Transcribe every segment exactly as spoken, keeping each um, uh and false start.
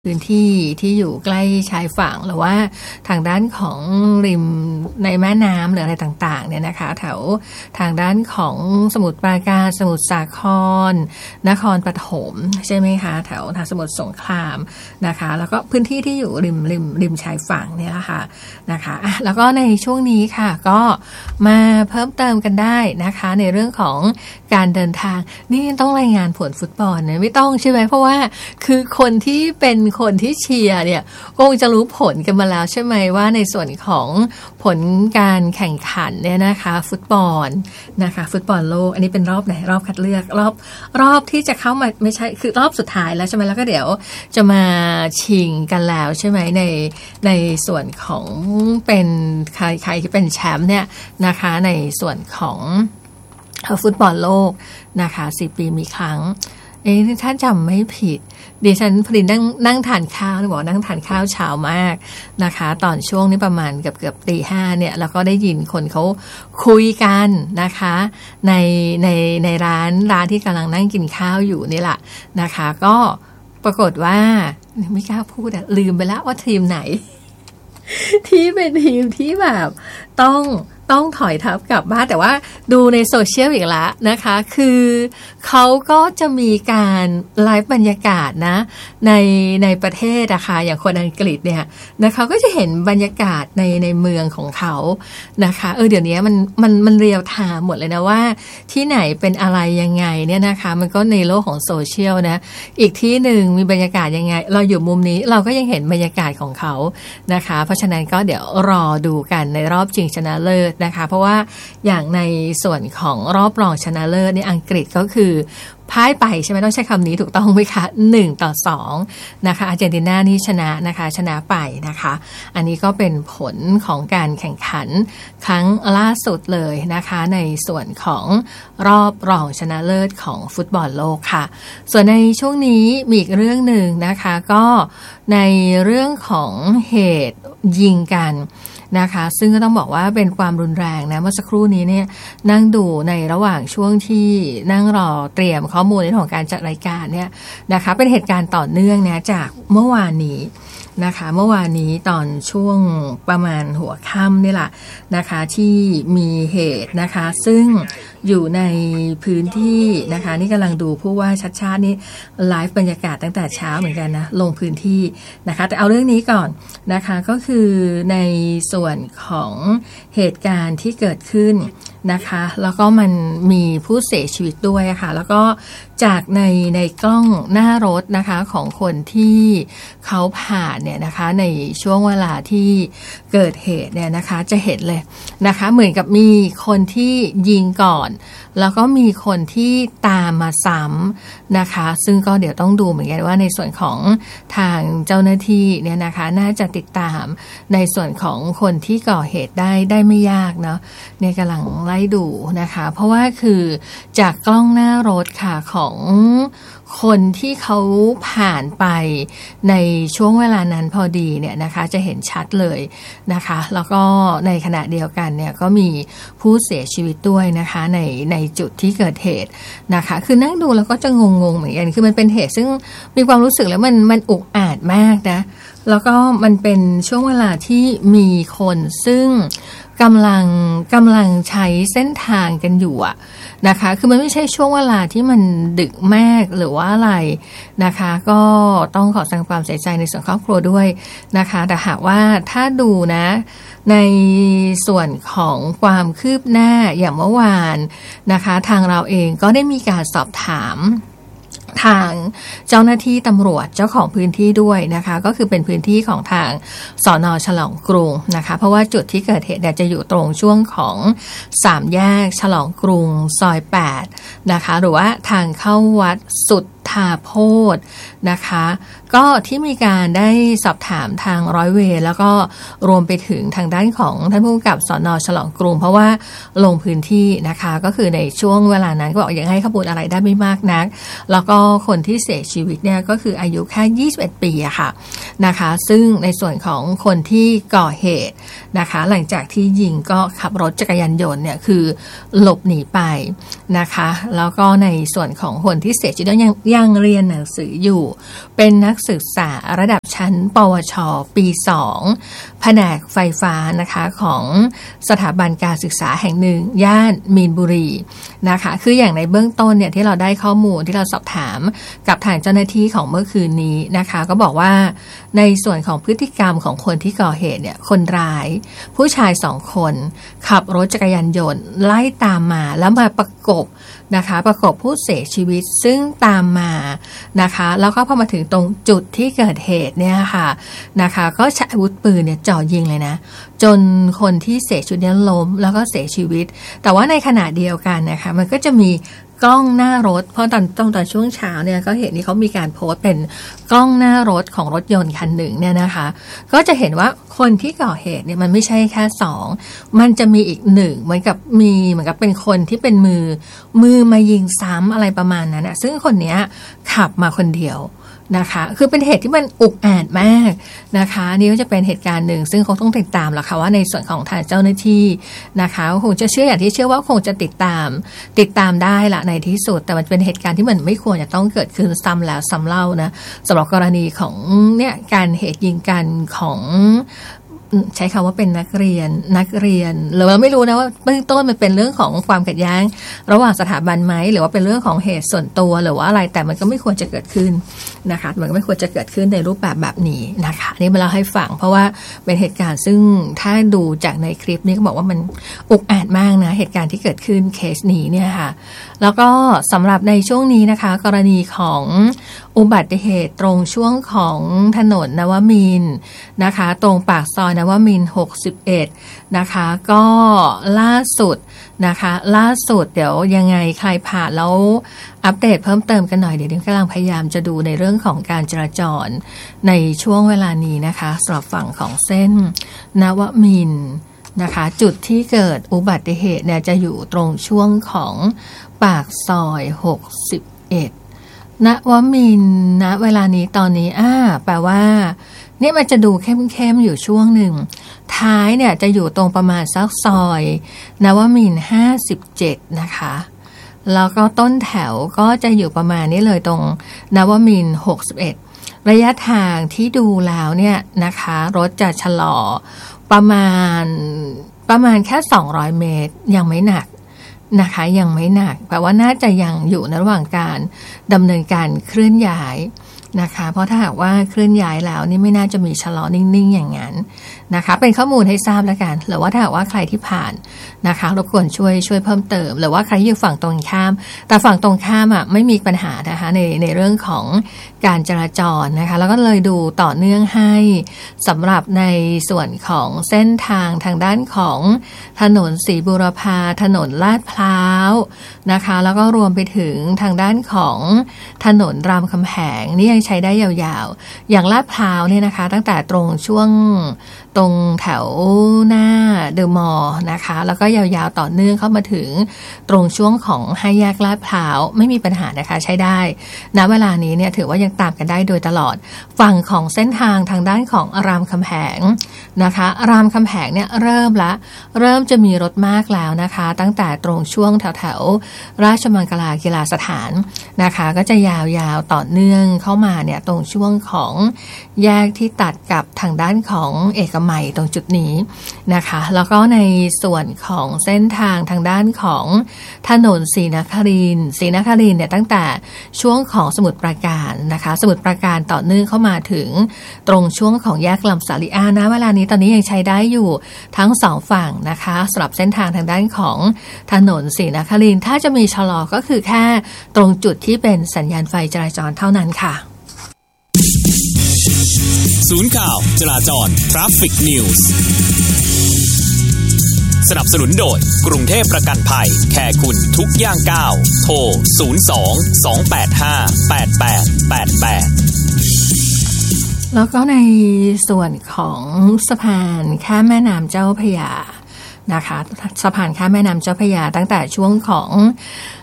พื้นที่ที่อยู่ใกล้ชายฝั่งหรือว่าทางด้านของริมในแม่น้ำหรืออะไรต่างๆเนี่ยนะคะแถวทางด้านของสมุทรปราการสมุทรสาครนครปฐมใช่ไหมคะแถวทางสมุทรสงครามนะคะแล้วก็พื้นที่ที่อยู่ริมริมริมชายฝั่งเนี่ยค่ะนะคะอ่ะแล้วก็ในช่วงนี้ค่ะก็มาเพิ่มเติมกันได้นะคะในเรื่องของการเดินทางนี่ต้องรายงานผลฟุตบอลเนี่ยไม่ต้องใช่ไหมเพราะว่าคือคนที่เป็นคนที่เชียร์เนี่ยคงจะรู้ผลกันมาแล้วใช่ไหมว่าในส่วนของผลการแข่งขันเนี่ยนะคะฟุตบอลนะคะฟุตบอลโลกอันนี้เป็นรอบไหนรอบคัดเลือกรอบรอบที่จะเข้ามาไม่ใช่คือรอบสุดท้ายแล้วใช่ไหมแล้วก็เดี๋ยวจะมาชิงกันแล้วใช่ไหมในในส่วนของเป็นใครใครที่เป็นแชมป์เนี่ยนะคะในส่วนของฟุตบอลโลกนะคะสี่ปีมีครั้งเอ๊ะถ้าจำไม่ผิดดิฉันพอดีนั่งนั่งทานข้าวนะบอกนั่งทานข้าวเช้ามากนะคะตอนช่วงนี้ประมาณเกือบเกือบตีห้าเนี่ยแล้วก็ได้ยินคนเขาคุยกันนะคะในในในร้านร้านที่กำลังนั่งกินข้าวอยู่นี่แหละนะคะก็ปรากฏว่าไม่กล้าพูดอะลืมไปแล้วว่าทีมไหนที่เป็นทีมที่แบบต้องต้องถอยทับกลับบ้านแต่ว่าดูในโซเชียลอีกแล้วนะคะคือเขาก็จะมีการไลฟ์บรรยากาศนะในในประเทศนะคะอย่างคนอังกฤษเนี่ยนะคะก็จะเห็นบรรยากาศในในเมืองของเขานะคะเออเดี๋ยวนี้มันมันมันเรียลไทม์หมดเลยนะว่าที่ไหนเป็นอะไรยังไงเนี่ยนะคะมันก็ในโลกของโซเชียลนะอีกที่หนึ่งมีบรรยากาศยังไงเราอยู่มุมนี้เราก็ยังเห็นบรรยากาศของเขานะคะเพราะฉะนั้นก็เดี๋ยวรอดูกันในรอบชิงชนะเลิศนะคะเพราะว่าอย่างในส่วนของรอบรองชนะเลิศในอังกฤษก็คือพ่ายไปใช่ไหมต้องใช้คำนี้ถูกต้องไหมคะหนึ่งต่อสองนะคะอาร์เจนตินานี่ชนะนะคะชนะไปนะคะอันนี้ก็เป็นผลของการแข่งขันครั้งล่าสุดเลยนะคะในส่วนของรอบรองชนะเลิศของฟุตบอลโลกค่ะส่วนในช่วงนี้มีอีกเรื่องหนึ่งนะคะก็ในเรื่องของเหตุยิงกันนะคะซึ่งก็ต้องบอกว่าเป็นความรุนแรงนะเมื่อสักครู่นี้เนี่ยนั่งดูในระหว่างช่วงที่นั่งรอเตรียมข้อมูลในของการจัดรายการเนี่ยนะคะเป็นเหตุการณ์ต่อเนื่องนะจากเมื่อวานนี้นะคะเมื่อวานนี้ตอนช่วงประมาณหัวค่ำนี่แหละนะคะที่มีเหตุนะคะซึ่งอยู่ในพื้นที่นะคะนี่กำลังดูผู้ว่าชัดชาตินี่ไลฟ์บรรยากาศตั้งแต่เช้าเหมือนกันนะลงพื้นที่นะคะแต่เอาเรื่องนี้ก่อนนะคะก็คือในส่วนของเหตุการณ์ที่เกิดขึ้นนะคะแล้วก็มันมีผู้เสียชีวิตด้วยค่ะแล้วก็จากในในกล้องหน้ารถนะคะของคนที่เขาผ่านเนี่ยนะคะในช่วงเวลาที่เกิดเหตุเนี่ยนะคะจะเห็นเลยนะคะเหมือนกับมีคนที่ยิงก่อนแล้วก็มีคนที่ตามมาซ้ำนะคะซึ่งก็เดี๋ยวต้องดูเหมือนกันว่าในส่วนของทางเจ้าหน้าที่เนี่ยนะคะน่าจะติดตามในส่วนของคนที่ก่อเหตุได้ได้ไม่ยากเนาะเนี่ยกำลังไล่ดูนะคะเพราะว่าคือจากกล้องหน้ารถค่ะของคนที่เขาผ่านไปในช่วงเวลานั้นพอดีเนี่ยนะคะจะเห็นชัดเลยนะคะแล้วก็ในขณะเดียวกันเนี่ยก็มีผู้เสียชีวิตด้วยนะคะในในจุดที่เกิดเหตุนะคะคือนั่งดูแล้วก็จะงงๆเหมือนกันคือมันเป็นเหตุซึ่งมีความรู้สึกแล้วมันมันอุกอาจมากนะแล้วก็มันเป็นช่วงเวลาที่มีคนซึ่งกำลังกำลังใช้เส้นทางกันอยู่อะนะคะคือมันไม่ใช่ช่วงเวลาที่มันดึกมากหรือว่าอะไรนะคะก็ต้องขอแสดงความเสียใจในส่วนครอบครัวด้วยนะคะแต่หากว่าถ้าดูนะในส่วนของความคืบหน้าอย่างเมื่อวานนะคะทางเราเองก็ได้มีการสอบถามทางเจ้าหน้าที่ตำรวจเจ้าของพื้นที่ด้วยนะคะก็คือเป็นพื้นที่ของทางสน.ฉลองกรุงนะคะเพราะว่าจุดที่เกิดเหตุจะอยู่ตรงช่วงของสามแยกฉลองกรุงซอยแปดนะคะหรือว่าทางเข้าวัดสุทธาโพธิ์นะคะก็ที่มีการได้สอบถามทางร้อยเวรแล้วก็รวมไปถึงทางด้านของท่านผู้กำกับสน.ฉลองกรุงเพราะว่าลงพื้นที่นะคะก็คือในช่วงเวลานั้นก็บอกยังให้ข้อมูลอะไรได้ไม่มากนักแล้วก็คนที่เสียชีวิตเนี่ยก็คืออายุแค่ยี่สิบเอ็ดปีอะค่ะนะคะซึ่งในส่วนของคนที่ก่อเหตุนะคะหลังจากที่ยิงก็ขับรถจักรยานยนต์เนี่ยคือหลบหนีไปนะคะแล้วก็ในส่วนของคนที่เสียชีวิตยังยังเรียนหนังสืออยู่เป็นนักศึกษาระดับชั้นปวชปีสองแผนกไฟฟ้านะคะของสถาบันการศึกษาแห่งหนึ่งย่านมีนบุรีนะคะคืออย่างในเบื้องต้นเนี่ยที่เราได้ข้อมูลที่เราสอบถามกับทางเจ้าหน้าที่ของเมื่อคืนนี้นะคะก็บอกว่าในส่วนของพฤติกรรมของคนที่ก่อเหตุเนี่ยคนร้ายผู้ชายสองคนขับรถจักรยานยนต์ไล่ตามมาแล้วมาประกบนะคะประกบผู้เสียชีวิตซึ่งตามมานะคะแล้วก็พอมาถึงตรงจุดที่เกิดเหตุเนี่ยค่ะนะคะก็ใช้อาวุธปืนเนี่ยจ่อยิงเลยนะจนคนที่เสียชีวิตเนี่ยล้มแล้วก็เสียชีวิตแต่ว่าในขณะเดียวกันนะคะมันก็จะมีกล้องหน้ารถเพราะตอนตอนตอนช่วงเช้าเนี่ยก็เห็นนี่เขามีการโพสต์เป็นกล้องหน้ารถของรถยนต์คันหนึ่งเนี่ยนะคะก็จะเห็นว่าคนที่ก่อเหตุเนี่ยมันไม่ใช่แค่สองมันจะมีอีกหนึ่งเหมือนกับมีเหมือนกับเป็นคนที่เป็นมือมือมายิงซ้ำอะไรประมาณนั้นนะซึ่งคนเนี้ยขับมาคนเดียวนะคะคือเป็นเหตุที่มันอุกอาจมากนะคะนี่ก็จะเป็นเหตุการณ์หนึ่งซึ่งคงต้องติดตามแหละค่ะว่าในส่วนของทางเจ้าหน้าที่นะคะคงจะเชื่ออย่างที่เชื่อว่าคงจะติดตามติดตามได้ละในที่สุดแต่มันเป็นเหตุการณ์ที่มันไม่ควรจะต้องเกิดขึ้นซ้ำแล้วซ้ำเล่านะสำหรับกรณีของเนี่ยการเหตุยิงกันของใช้คำว่าเป็นนักเรียนนักเรียนหรือว่าไม่รู้นะว่าเบื้องต้นมันเป็นเรื่องของความขัดแย้งระหว่างสถาบันไหมหรือว่าเป็นเรื่องของเหตุส่วนตัวหรือว่าอะไรแต่มันก็ไม่ควรจะเกิดขึ้นนะคะมันก็ไม่ควรจะเกิดขึ้นในรูปแบบแบบนี้นะคะนี่มาเล่าให้ฟังเพราะว่าเป็นเหตุการณ์ซึ่งถ้าดูจากในคลิปนี้ก็บอกว่ามันอุกอาจมากนะเหตุการณ์ที่เกิดขึ้นเคสนี้เนี่ยค่ะแล้วก็สำหรับในช่วงนี้นะคะกรณีของอุบัติเหตุตรงช่วงของถนนนวมินทร์นะคะตรงปากซอยนวมินทร์หกสิบเอ็ดนะคะก็ล่าสุดนะคะล่าสุดเดี๋ยวยังไงใครผ่านแล้วอัปเดตเพิ่มเติมกันหน่อยเดี๋ยวดิฉันกำลังพยายามจะดูในเรื่องของการจราจรในช่วงเวลานี้นะคะสำหรับฝั่งของเส้นนวมินทร์นะคะจุดที่เกิดอุบัติเหตุเนี่ยจะอยู่ตรงช่วงของปากซอยหกสิบเอ็ดนวมินทร์ณเวลานี้ตอนนี้อ่าแปลว่าเนี่ยมันจะดูเข้มๆอยู่ช่วงหนึ่งท้ายเนี่ยจะอยู่ตรงประมาณสักซอยนวมินทร์ห้าสิบเจ็ดนะคะแล้วก็ต้นแถวก็จะอยู่ประมาณนี้เลยตรงนวมินทร์หกสิบเอ็ดระยะทางที่ดูแล้วเนี่ยนะคะรถจะชะลอประมาณประมาณแค่สองร้อยเมตรยังไม่หนักนะคะยังไม่หนักแปลว่าน่าจะยังอยู่ในระหว่างการดำเนินการเคลื่อนย้ายนะคะเพราะถ้าหากว่าเคลื่อนย้ายแล้วนี่ไม่น่าจะมีชะลอนิ่งๆอย่างนั้นนะคะเป็นข้อมูลให้ทราบแล้วกันหรือว่าถ้าหากว่าใครที่ผ่านนะคะรบกวนช่วยช่วยเพิ่มเติมหรือว่าใครอยู่ฝั่งตรงข้ามแต่ฝั่งตรงข้ามอ่ะไม่มีปัญหานะคะในในเรื่องของการจราจรนะคะแล้วก็เลยดูต่อเนื่องให้สำหรับในส่วนของเส้นทางทางด้านของถนนศรีบูรพาถนนลาดพร้าวนะคะแล้วก็รวมไปถึงทางด้านของถนนรามคำแหงนี่ยังใช้ได้ยาวๆอย่างลาดพร้าวเนี่ยนะคะตั้งแต่ตรงช่วงตรงแถวหน้าเดอะมอลล์นะคะแล้วก็ยาวๆต่อเนื่องเข้ามาถึงตรงช่วงของห้าแยกลาดพร้าวไม่มีปัญหานะคะใช้ได้ณเวลานี้เนี่ยถือว่ายังตามกันได้โดยตลอดฝั่งของเส้นทางทางด้านของรามคำแหงนะคะรามคำแหงเนี่ยเริ่มละเริ่มจะมีรถมากแล้วนะคะตั้งแต่ตรงช่วงแถวๆราชมังคลากีฬาสถานนะคะก็จะยาวๆต่อเนื่องเข้ามาเนี่ยตรงช่วงของแยกที่ตัดกับทางด้านของเอกมัยตรงจุดนี้นะคะแล้วก็ในส่วนของเส้นทางทางด้านของถนนศรีนครินทร์ศรีนครินทร์เนี่ยตั้งแต่ช่วงของสมุทรปราการนะคะสมุทรปราการต่อเนื่องเข้ามาถึงตรงช่วงของแยกลำสาลีอานะเวลานี้ตอนนี้ยังใช้ได้อยู่ทั้งสองฝั่งนะคะสำหรับเส้นทางทางด้านของถนนศรีนครินทร์ถ้าจะมีชะลอก็คือแค่ตรงจุดที่เป็นสัญญาณไฟจราจรเท่านั้นค่ะศูนย์ข่าวจราจร Traffic News สนับสนุนโดยกรุงเทพประกันภัยแคร์คุณทุกย่างก้าวโทรศูนย์ สอง สอง แปด ห้า แปด แปด แปด แปดแล้วก็ในส่วนของสะพานข้ามแม่น้ำเจ้าพระยานะคะสะพานข้ามแม่น้ำเจ้าพระยาตั้งแต่ช่วงของ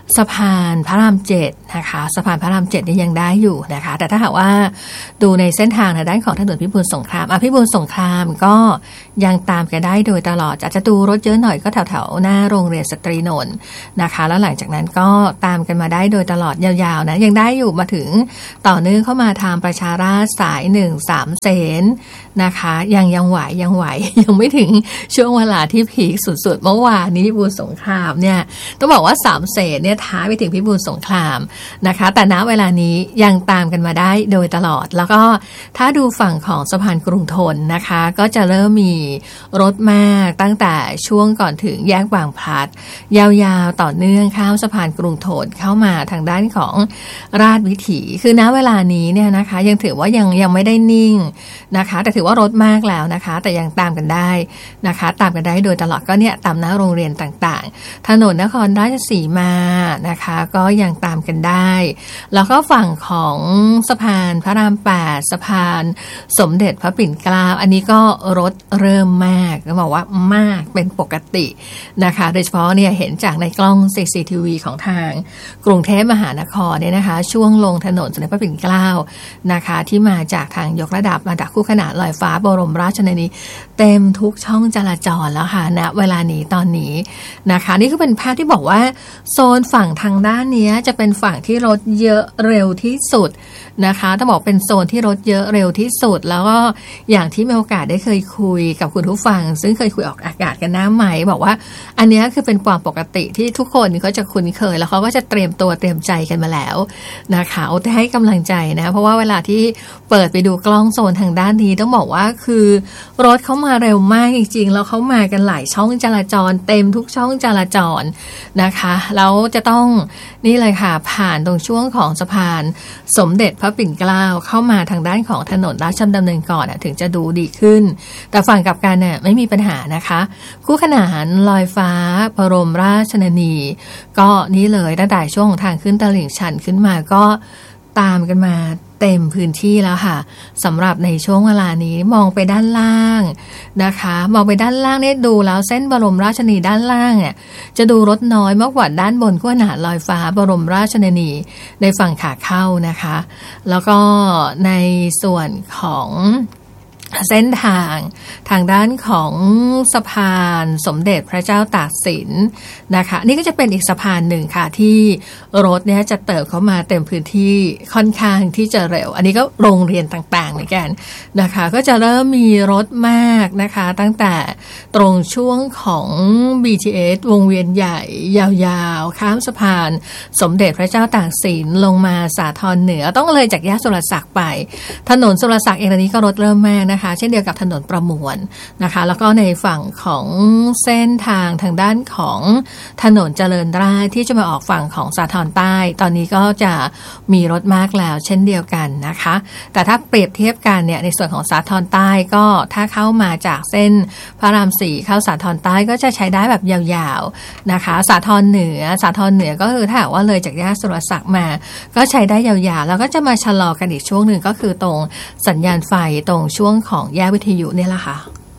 สะพานพระรามเจ็ดนะคะสะพานพระรามเจ็ดนี่ยังได้อยู่นะคะแต่ถ้าหากว่าดูในเส้นทางทางด้านของถนนพิบูลสงครามอ่ะพิบูลสงครามก็ยังตามกันได้โดยตลอดอาจจะดูรถเยอะหน่อยก็แถวๆหน้าโรงเรียนสตรีนนท์นะคะแล้วหลังจากนั้นก็ตามกันมาได้โดยตลอดยาวๆนะยังได้อยู่มาถึงต่อเนื่องเข้ามาทางประชาราษฎร์สายหนึ่งสามเสนนะคะยังยังไหวยังไหวยังไม่ถึงช่วงเวลาที่พีคสุดๆเมื่อวานนี้พิบูลสงครามเนี่ยต้องบอกว่าสามเสนเนี่ยท้าไปถึงพิบูลสงครามนะคะแต่ณเวลานี้ยังตามกันมาได้โดยตลอดแล้วก็ถ้าดูฝั่งของสะพานกรุงธนนะคะก็จะเริ่มมีรถมากตั้งแต่ช่วงก่อนถึงแยกบางพลัดยาวๆต่อเนื่องข้ามสะพานกรุงธนเข้ามาทางด้านของราชวิถีคือณเวลานี้เนี่ยนะคะยังถือว่ายังยังไม่ได้นิ่งนะคะแต่ถือว่ารถมากแล้วนะคะแต่ยังตามกันได้นะคะตามกันได้โดยตลอดก็เนี่ยตามหน้าโรงเรียนต่างๆถนนนครราชสีมานะคะก็ยังตามกันได้แล้วก็ฝั่งของสะพานพระรามแปดสะพานสมเด็จพระปิ่นเกล้าอันนี้ก็รถเริ่มมากก็บอกว่ามากเป็นปกตินะคะโดยเฉพาะเนี่ยเห็นจากในกล้อง ซี ซี ที วี ของทางกรุงเทพมหานครเนี่ยนะคะช่วงลงถนนสมเด็จพระปิ่นเกล้านะคะที่มาจากทางยกระดับมาจากคู่ขนานลอยฟ้าบรมราชชนนีเต็มทุกช่องจราจรแล้วค่ะณเวลานี้ตอนนี้นะคะนี่คือเป็นภาพที่บอกว่าโซนฝั่งทางด้านนี้จะเป็นฝั่งที่รถเยอะเร็วที่สุดนะคะต้องบอกเป็นโซนที่รถเยอะเร็วที่สุดแล้วก็อย่างที่มีโอกาสได้เคยคุยกับคุณผู้ฟังซึ่งเคยคุยออกอากาศกันหน้าใหม่บอกว่าอันนี้คือเป็นความปกติที่ทุกคนเขาจะคุ้นเคยแล้วเขาก็จะเตรียมตัวเตรียมใจกันมาแล้วนะคะเอาแต่ให้กำลังใจนะเพราะว่าเวลาที่เปิดไปดูกล้องโซนทางด้านนี้ต้องบอกว่าคือรถเขามาเร็วมากจริงๆแล้วเขามากันหลายช่องจราจรเต็มทุกช่องจราจรนะคะแล้วจะต้องนี่เลยค่ะผ่านตรงช่วงของสะพานสมเด็จพระปิ่นเกล้าเข้ามาทางด้านของถนนราชดำเนินก่อนถึงจะดูดีขึ้นแต่ฝั่งกลับกันเนี่ยไม่มีปัญหานะคะคู่ขนานลอยฟ้าบรมราชชนนีก็นี่เลยตั้งแต่ช่วงของทางขึ้นตลิ่งชันขึ้นมาก็ตามกันมาเต็มพื้นที่แล้วค่ะสำหรับในช่วงเวลานี้มองไปด้านล่างนะคะมองไปด้านล่างเนี่ยดูแล้วเส้นบรมราชชนนีด้านล่างเนี่ยจะดูรถน้อยมากกว่าด้านบนคู่ขนานลอยฟ้าบรมราชชนนีในฝั่งขาเข้านะคะแล้วก็ในส่วนของเส้นทางทางด้านของสะพานสมเด็จพระเจ้าตากสินนะคะนี่ก็จะเป็นอีกสะพานหนึ่งค่ะที่รถเนี่ยจะเติบเข้ามาเต็มพื้นที่ค่อนข้างที่จะเร็วอันนี้ก็โรงเรียนต่างๆเหมือนกันนะคะก็จะเริ่มมีรถมากนะคะตั้งแต่ตรงช่วงของ บี ที เอส วงเวียนใหญ่ยาวๆข้ามสะพานสมเด็จพระเจ้าตากสินลงมาสาทรเหนือต้องเลยจากแยกสุรศักดิ์ไปถนนสุรศักดิ์เองตอนนี้ก็รถเริ่มมากนะคะเช่นเดียวกับถนนประมวลนะคะแล้วก็ในฝั่งของเส้นทางทางด้านของถนนเจริญราษฎร์ที่จะมาออกฝั่งของสาทรใต้ตอนนี้ก็จะมีรถมากแล้วเช่นเดียวกันนะคะแต่ถ้าเปรียบเทียบกันเนี่ยในส่วนของสาทรใต้ก็ถ้าเข้ามาจากเส้นพระรามสี่เข้าสาทรใต้ก็จะใช้ได้แบบยาวๆนะคะสาทรเหนือสาทรเหนือก็คือถ้าหากว่าเลยจากแยกสุรศักดิ์มาก็ใช้ได้ยาวๆแล้วก็จะมาชะลอกันอีกช่วงหนึ่งก็คือตรงสัญญาณไฟตรงช่วงของแยกวิทยุเนี่ยแหละค่ะ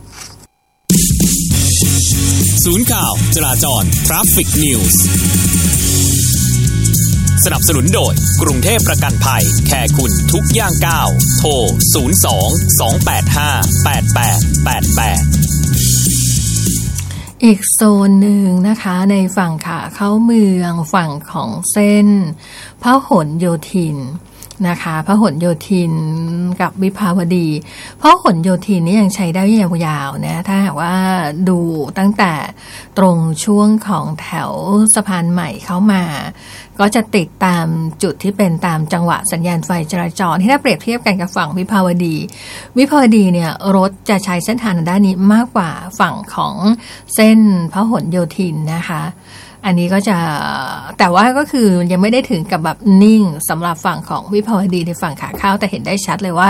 ศูนย์ข่าวจราจร Traffic News สนับสนุนโดยกรุงเทพประกันภัยแค่คุณทุกย่างก้าวโทรศูนย์ สอง สอง แปด ห้า แปด แปด แปด แปดอีกโซนหนึ่งนะคะในฝั่งขาเข้าเมืองฝั่งของเส้นพหลโยธินนะคะพหลโยธินกับวิภาวดีพหลโยธินนี่ยังใช้ได้ยาวๆนะถ้าหากว่าดูตั้งแต่ตรงช่วงของแถวสะพานใหม่เข้ามาก็จะติดตามจุดที่เป็นตามจังหวะสัญญาณไฟจราจรที่ถ้าเปรียบเทียบกันกับฝั่งวิภาวดีวิภาวดีเนี่ยรถจะใช้เส้นทางด้านนี้มากกว่าฝั่งของเส้นพหลโยธินนะคะอันนี้ก็จะแต่ว่าก็คือยังไม่ได้ถึงกับแบบนิ่งสำหรับฝั่งของวิภาวดีในฝั่งขาเข้าแต่เห็นได้ชัดเลยว่าร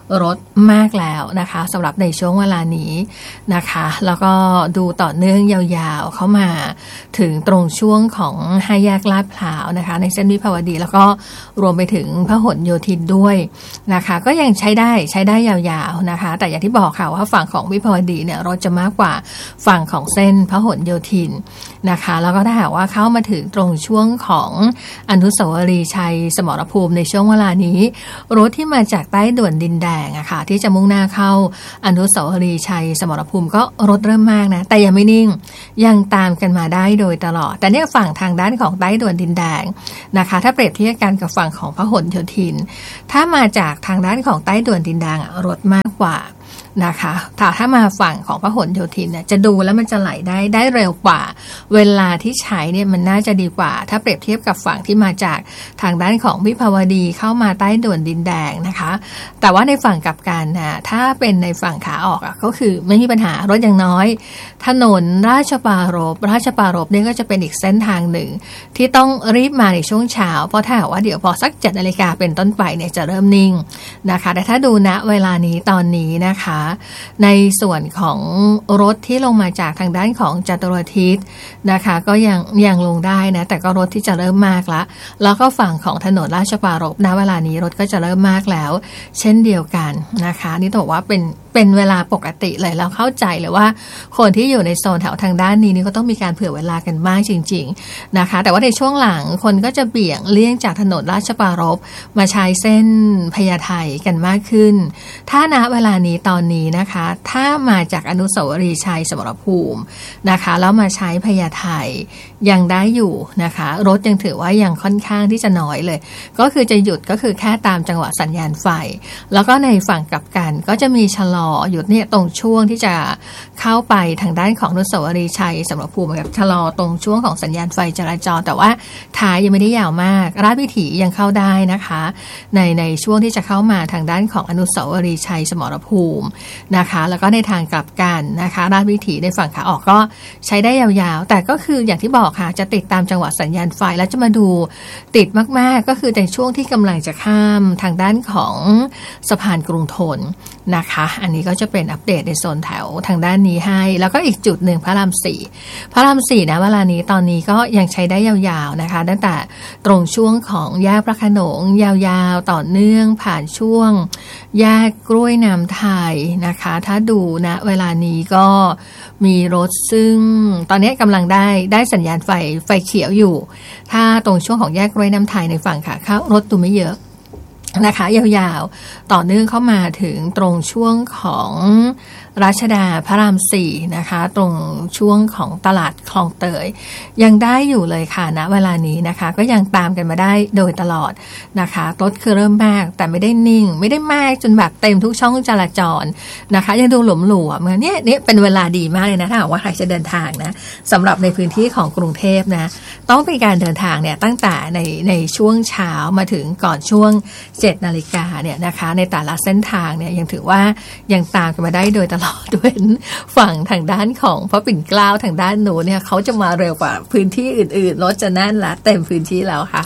รถมากแล้วนะคะสำหรับในช่วงเวลานี้นะคะแล้วก็ดูต่อเนื่องยาวๆเข้ามาถึงตรงช่วงของห้าแยกลาดพร้าวนะคะในเส้นวิภาวดีแล้วก็รวมไปถึงพหลโยธินด้วยนะคะก็ยังใช้ได้ใช้ได้ยาวๆนะคะแต่อย่างที่บอกค่ะว่าฝั่งของวิภาวดีเนี่ยรถจะมากกว่าฝั่งของเส้นพหลโยธินนะคะแล้วก็ถ้าหากว่าเข้ามาถึงตรงช่วงของอนุสาวรีย์ชัยสมรภูมิในช่วงเวลานี้รถที่มาจากใต้ด่วนดินแดงอะค่ะที่จะมุ่งหน้าเข้าอนุสาวรีย์ชัยสมรภูมิก็รถเริ่มมากนะแต่ยังไม่นิ่งยังตามกันมาได้โดยตลอดแต่เนี่ยฝั่งทางด้านของใต้ด่วนดินแดงนะคะถ้าเปรียบเทียบกันกับฝั่งของพหลโยธินถ้ามาจากทางด้านของใต้ด่วนดินแดงรถมากกว่านะคะถ้าถ้ามาฝั่งของพหลโยธินเนี่ยจะดูแล้วมันจะไหลได้ได้เร็วกว่าเวลาที่ใช้เนี่ยมันน่าจะดีกว่าถ้าเปรียบเทียบกับฝั่งที่มาจากทางด้านของวิภาวดีเข้ามาใต้ด่วนดินแดงนะคะแต่ว่าในฝั่งกลับกันนะถ้าเป็นในฝั่งขาออกอ่ะก็คือไม่มีปัญหารถอย่างน้อยถนนราชปรารภราชปรารภเนี่ยก็จะเป็นอีกเส้นทางหนึ่งที่ต้องรีบมาในช่วงเช้าเพราะถ้าหากว่าเดี๋ยวพอสักเจ็ดนาฬิกาเป็นต้นไปเนี่ยจะเริ่มนิ่งนะคะแต่ถ้าดูณเวลานี้ตอนนี้นะคะในส่วนของรถที่ลงมาจากทางด้านของจตุรทิศนะคะก็ยังยังลงได้นะแต่ก็รถที่จะเริ่มมากละแล้วก็ฝั่งของถนนราชปรารภณเวลานี้รถก็จะเริ่มมากแล้วเช่นเดียวกันนะคะนี่ต้องบอกว่าเป็นเป็นเวลาปกติเลยเราเข้าใจเลยว่าคนที่อยู่ในโซนแถวทางด้านนี้นี่ก็ต้องมีการเผื่อเวลากันบ้างจริงๆนะคะแต่ว่าในช่วงหลังคนก็จะเบี่ยงเลี่ยงจากถนนราชปรารภมาใช้เส้นพญาไทกันมากขึ้นถ้าณเวลานี้ตอนนี้นะคะถ้ามาจากอนุสาวรีย์ชัยสมรภูมินะคะแล้วมาใช้พญาไทยังได้อยู่นะคะรถยังถือว่ายังค่อนข้างที่จะน้อยเลยก็คือจะหยุดก็คือแค่ตามจังหวะสัญญาณไฟแล้วก็ในฝั่งกลับกันก็จะมีชะลอหยุดเนี่ยตรงช่วงที่จะเข้าไปทางด้านของอนุสาวรีย์ชัยสมรภูมิกับชะลอตรงช่วงของสัญญาณไฟจราจรแต่ว่าท้ายยังไม่ได้ยาวมากราชวิถียังเข้าได้นะคะในในช่วงที่จะเข้ามาทางด้านของอนุสาวรีย์ชัยสมรภูมินะคะแล้วก็ในทางกลับกันนะคะราชวิถีในฝั่งขาออกก็ใช้ได้ยาวๆแต่ก็คืออย่างที่บอกค่ะจะติดตามจังหวะสัญญาณไฟแล้วจะมาดูติดมากๆก็คือในช่วงที่กำลังจะข้ามทางด้านของสะพานกรุงธนนะคะอันนี้ก็จะเป็นอัปเดตในโซนแถวทางด้านนี้ให้แล้วก็อีกจุดหนึ่งพระรามสี่พระรามสี่นะเวลานี้ตอนนี้ก็ยังใช้ได้ยาวๆนะคะตั้งแต่ตรงช่วงของแยกพระโขนงยาวๆต่อเนื่องผ่านช่วงแยกกล้วยน้ำไทยนะคะถ้าดูนะเวลานี้ก็มีรถซึ่งตอนนี้กำลังได้ได้สัญญาณไฟไฟเขียวอยู่ถ้าตรงช่วงของแยกกล้วยน้ำไทยในฝั่งขาเข้ารถดูไม่เยอะนะคะยาวๆต่อเนื่องเข้ามาถึงตรงช่วงของรัชดาพระรามสี่นะคะตรงช่วงของตลาดคลองเตยยังได้อยู่เลยค่ะณเวลานี้นะคะก็ยังตามกันมาได้โดยตลอดนะคะรถคือเริ่มมากแต่ไม่ได้นิ่งไม่ได้มากจนแบบเต็มทุกช่องจราจรนะคะยังดูหลวมๆเหมือนเนี่ยนี่เป็นเวลาดีมากเลยนะถ้าหากว่าใครจะเดินทางนะสำหรับในพื้นที่ของกรุงเทพนะต้องเป็นการเดินทางเนี่ยตั้งแต่ในในช่วงเช้ามาถึงก่อนช่วงเจ็ดนาฬิกาเนี่ยนะคะในแต่ละเส้นทางเนี่ยยังถือว่ายังตามกันมาได้โดยตลอดด้วยฝั่งทางด้านของพระปิ่นเกล้าทางด้านโน้นเนี่ยเขาจะมาเร็วกว่าพื้นที่อื่นๆรถจะแน่นละเต็มพื้นที่แล้วค่ะ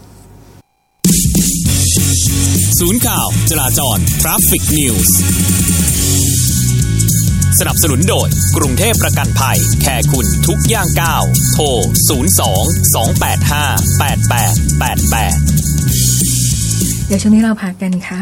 ศูนย์ข่าวจราจร Traffic News สนับสนุนโดยกรุงเทพประกันภัยแค่คุณทุกย่างก้าวโทรศูนย์ สอง สอง แปด ห้า แปด แปด แปด แปดเดี๋ยวช่วงนี้เราพักกันค่ะ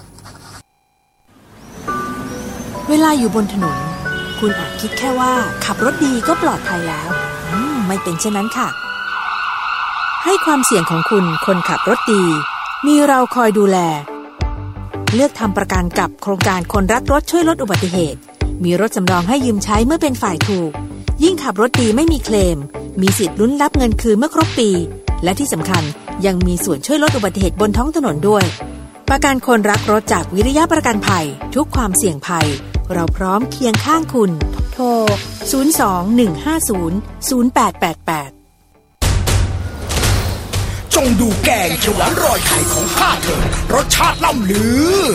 เวลาอยู่บนถนนคุณอาจคิดแค่ว่าขับรถดีก็ปลอดภัยแล้วไม่เป็นเช่นนั้นค่ะให้ความเสี่ยงของคุณคนขับรถดีมีเราคอยดูแลเลือกทำประกันกับโครงการคนรักรถช่วยลดอุบัติเหตุมีรถสำรองให้ยืมใช้เมื่อเป็นฝ่ายถูกยิ่งขับรถดีไม่มีเคลมมีสิทธิ์ลุ้นรับเงินคืนเมื่อครบปีและที่สำคัญยังมีส่วนช่วยลดอุบัติเหตุบนท้องถนนด้วยประกันคนรักรถจากวิริยะประกันภัยทุกความเสี่ยงภัยเราพร้อมเคียงข้างคุณโทรศูนย์ สอง หนึ่ง ห้า ศูนย์ ศูนย์ แปด แปด แปดจงดูแกงเขียวหวานรอยไข่ของข้าเถิดรสชาติล่ำลือ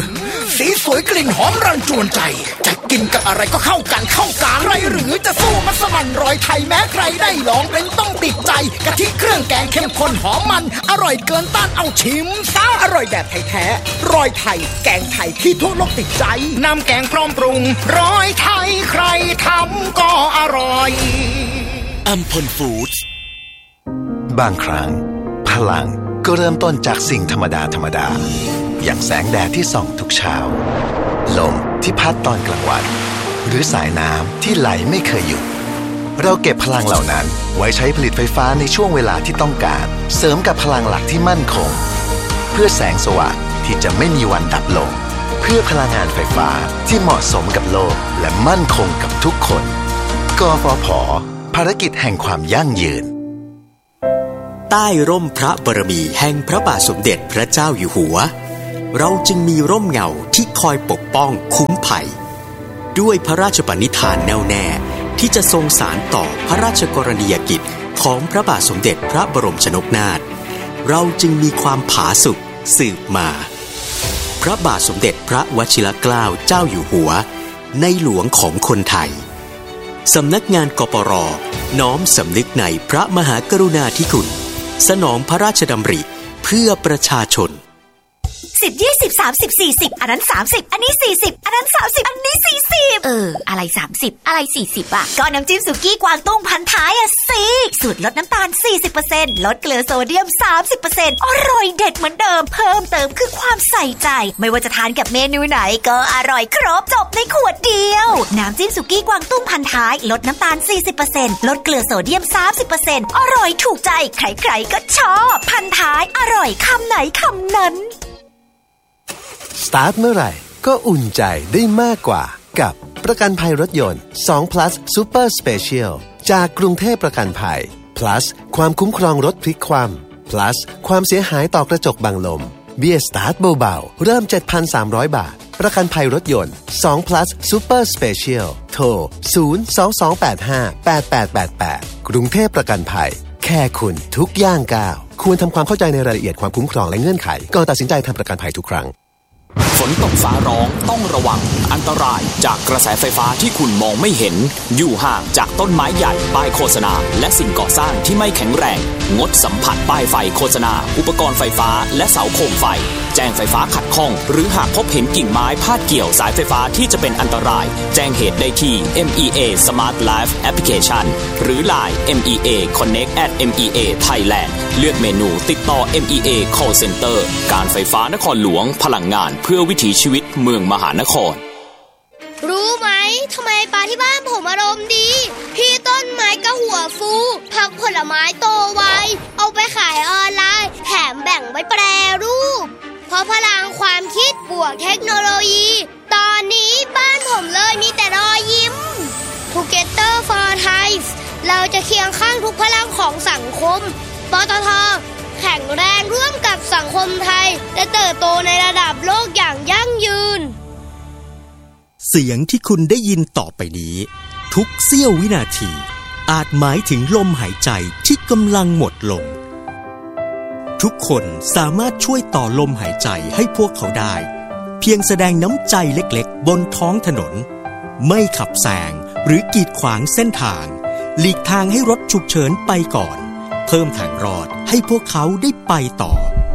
สีสวยกลิ่นหอมรันจวนใจจะกินกับอะไรก็เข้ากันเข้ากันไรหรือจะสู้มัสมั่นรอยไทยแม้ใครได้ลองเป็นต้องติดใจกะทิเครื่องแกงเข้มข้นหอมมันอร่อยเกินต้านเอาชิมซะอร่อยแบบไทยแท้รอยไทยแกงไทยที่ทั่วโลกติดใจน้ำแกงพร้อมปรุงรอยไทยใครทำก็อร่อยอัมพลฟู้ดส์บางครั้งพลังก็เริ่มต้นจากสิ่งธรรมดาธรรมดาอย่างแสงแดดที่ส่องทุกเช้าลมที่พัดตอนกลางวันหรือสายน้ำที่ไหลไม่เคยหยุดเราเก็บพลังเหล่านั้นไว้ใช้ผลิตไฟฟ้าในช่วงเวลาที่ต้องการเสริมกับพลังหลักที่มั่นคงเพื่อแสงสว่างที่จะไม่มีวันดับลงเพื่อพลังงานไฟฟ้าที่เหมาะสมกับโลกและมั่นคงกับทุกคนกฟผ.ภารกิจแห่งความยั่งยืนใต้ร่มพระบารมีแห่งพระบาทสมเด็จพระเจ้าอยู่หัวเราจึงมีร่มเงาที่คอยปกป้องคุ้มภัยด้วยพระราชปณิธานแน่วแน่ที่จะทรงสานต่อพระราชกรณียกิจของพระบาทสมเด็จพระบรมชนกนาถเราจึงมีความผาสุกสืบมาพระบาทสมเด็จพระวชิรเกล้าเจ้าอยู่หัวในหลวงของคนไทยสำนักงานกปร.น้อมสำนึกในพระมหากรุณาธิคุณสนองพระราชดำริเพื่อประชาชนสิบ ยี่สิบ สามสิบ สี่สิบอันนั้นสามสิบอันนี้สี่สิบอันนั้นสามสิบอันนี้สี่สิบเอออะไรสามสิบอะไรสี่สิบอ่ะก็น้ำจิ้มสุกี้กวางตุ้งพันท้ายอ่ะสิสูตรลดน้ำตาล สี่สิบเปอร์เซ็นต์ ลดเกลือโซเดียม สามสิบเปอร์เซ็นต์ อร่อยเด็ดเหมือนเดิมเพิ่มเติมคือความใส่ใจไม่ว่าจะทานกับเมนูไหนก็อร่อยครบจบในขวดเดียวน้ำจิ้มสุกี้กวางตุ้งพันท้ายลดน้ำตาล สี่สิบเปอร์เซ็นต์ ลดเกลือโซเดียม สามสิบเปอร์เซ็นต์ อร่อยถูกใจใครๆก็ชอบพันท้ายอร่อยคำไหนคำนั้นสตาร์ทเมื่อไหร่ก็อุ่นใจได้มากกว่ากับประกันภัยรถยนต์ สอง plus Super Special จากกรุงเทพประกันภัย plus ความคุ้มครองรถพลิกคว่ำ plus ความเสียหายต่อกระจกบังลมเบี้ยสตาร์ทเบาๆเริ่ม เจ็ดพันสามร้อย บาทประกันภัยรถยนต์ สอง plus Super Special โทร ศูนย์ สอง สอง แปด ห้า แปด แปด แปด แปด กรุงเทพประกันภัยแค่คุณทุกย่างก้าวควรทำความเข้าใจในรายละเอียดความคุ้มครองและเงื่อนไขก่อนตัดสินใจทำประกันภัยทุกครั้งฝนตกฟ้าร้องต้องระวังอันตรายจากกระแสไฟฟ้าที่คุณมองไม่เห็นอยู่ห่างจากต้นไม้ใหญ่ป้ายโฆษณาและสิ่งก่อสร้างที่ไม่แข็งแรงงดสัมผัสป้ายไฟโฆษณาอุปกรณ์ไฟฟ้าและเสาโคมไฟแจ้งไฟฟ้าขัดข้องหรือหากพบเห็นกิ่งไม้พาดเกี่ยวสายไฟฟ้าที่จะเป็นอันตรายแจ้งเหตุได้ที่ เอ็ม อี เอ Smart Life Application หรือ ไลน์ เอ็ม อี เอ Connect at เอ็ม อี เอ Thailand เลือกเมนูติดต่อ เอ็ม อี เอ Call Center การไฟฟ้านครหลวงพลังงานเพื่อวิถีชีวิตเมืองมหานครรู้ไหมทำไมปลาที่บ้านผมอารมณ์ดีพี่ต้นไม้ก็หัวฟูผักผลไม้โตไวเอาไปขายออนไลน์แถมแบ่งไว้แปรรูปเพราะพลังความคิดบวกเทคโนโลยีตอนนี้บ้านผมเลยมีแต่รอยยิ้ม Together for Thai เราจะเคียงข้างทุกพลังของสังคมปตท.แข็งแรงร่วมกับสังคมไทยและเติบโตในระดับโลกอย่างยั่งยืนเสียงที่คุณได้ยินต่อไปนี้ทุกเสี้ยววินาทีอาจหมายถึงลมหายใจที่กำลังหมดลงทุกคนสามารถช่วยต่อลมหายใจให้พวกเขาได้เพียงแสดงน้ำใจเล็กๆบนท้องถนนไม่ขับแซงหรือกีดขวางเส้นทางหลีกทางให้รถฉุกเฉินไปก่อนเพิ่มทางรอดให้พวกเขาได้ไปต่อ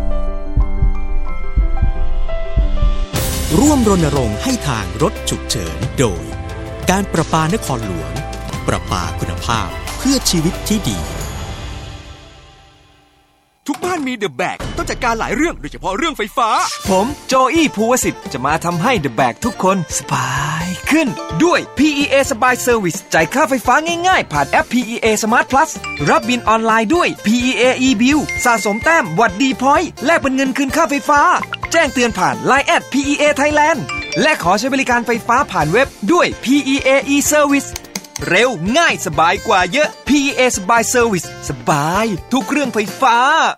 ร่วมรณรงค์ให้ทางรถฉุกเฉินโดยการประปานครหลวงประปาคุณภาพเพื่อชีวิตที่ดีทุกบ้านมีเดอะแบกต้องจัดการหลายเรื่องโดยเฉพาะเรื่องไฟฟ้าผมโจอี้ภูวสิทธิ์จะมาทำให้เดอะแบกทุกคนสบายขึ้นด้วย พี อี เอ สบายเซอร์วิสจ่ายค่าไฟฟ้าง่ายๆผ่านแอป พี อี เอ Smart Plus รับบิลออนไลน์ด้วย พี อี เอ e-bill สะสมแต้มวัดดีพอยต์แลกเป็นเงินคืนค่าไฟฟ้าแจ้งเตือนผ่าน ไลน์ แอท พี อี เอ Thailand และขอใช้บริการไฟฟ้าผ่านเว็บด้วย พี อี เอ e-service เร็วง่ายสบายกว่าเยอะ พี อี เอ สบายเซอร์วิสสบายทุกเรื่องไฟฟ้า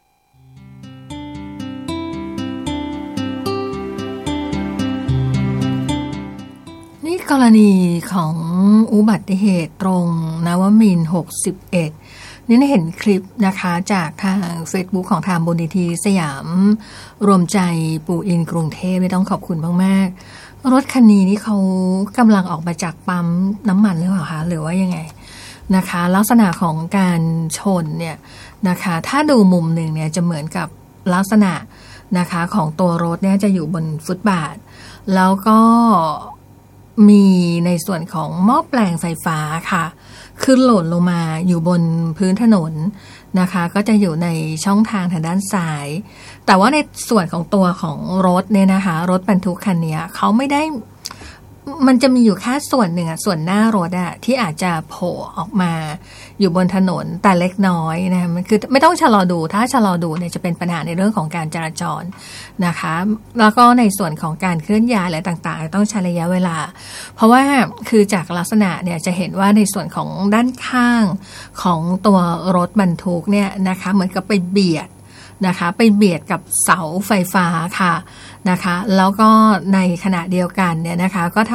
นี่กรณีของอุบัติเหตุตรงนวมินทร์หกสิบเอ็ดนี่เห็นคลิปนะคะจากทาง Facebook ของทางมูลนิธิสยามรวมใจปู่อินกรุงเทพไม่ต้องขอบคุณมากๆรถคันนี้นี่เขากำลังออกมาจากปั๊มน้ำมันหรือเปล่าคะหรือว่ายังไงนะคะลักษณะของการชนเนี่ยนะคะถ้าดูมุมหนึ่งเนี่ยจะเหมือนกับลักษณะนะคะของตัวรถเนี่ยจะอยู่บนฟุตบาทแล้วก็มีในส่วนของหม้อแปลงไฟฟ้าค่ะขึ้นหล่นลงมาอยู่บนพื้นถนนนะคะก็จะอยู่ในช่องทางทางด้านซ้ายแต่ว่าในส่วนของตัวของรถเนี่ยนะคะรถบรรทุกคันนี้เขาไม่ได้มันจะมีอยู่แค่ส่วนหนึ่งอะส่วนหน้ารถอะที่อาจจะโผล่ออกมาอยู่บนถนนแต่เล็กน้อยนะคะมันคือไม่ต้องชะลอดูถ้าชะลอดูเนี่ยจะเป็นปัญหาในเรื่องของการจราจรนะคะแล้วก็ในส่วนของการเคลื่อนย้ายอะไรต่างๆต้องใช้ระยะเวลาเพราะว่าคือจากลักษณะเนี่ยจะเห็นว่าในส่วนของด้านข้างของตัวรถบรรทุกเนี่ยนะคะเหมือนกับไปเบียดนะคะไปเบียดกับเสาไฟฟ้าค่ะนะคะแล้วก็ในขณะเดียวกันเนี่ยนะคะก็